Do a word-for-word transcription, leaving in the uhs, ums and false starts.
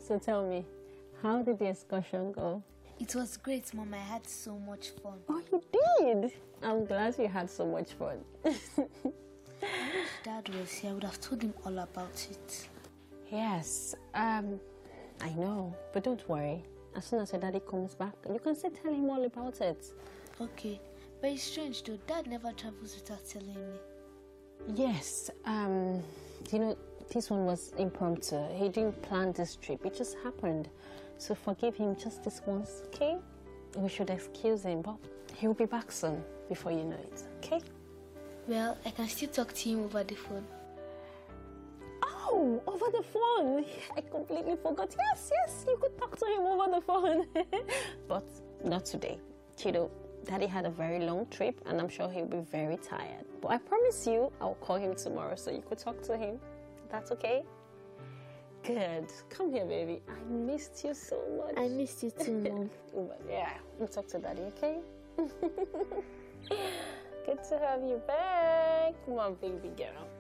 So tell me, how did the excursion go? It was great, Mom. I had so much fun. Oh, you did? I'm glad you had so much fun. I wish Dad was here. I would have told him all about it. Yes, um, I know. But don't worry. As soon as your daddy comes back, you can still tell him all about it. Okay. But it's strange though. Dad never travels without telling me. Yes, um, you know, this one was impromptu. He didn't plan this trip. It just happened. So forgive him just this once, okay? We should excuse him, but he'll be back soon before you know it, okay? Well, I can still talk to him over the phone. Oh, over the phone. I completely forgot. Yes, yes, you could talk to him over the phone. But not today. You know, Daddy had a very long trip and I'm sure he'll be very tired. But I promise you, I'll call him tomorrow so you could talk to him. That's okay? Good. Come here, baby. I missed you so much. I missed you too, Mom. But yeah, we'll talk to Daddy, okay? Good to have you back. Come on, baby girl.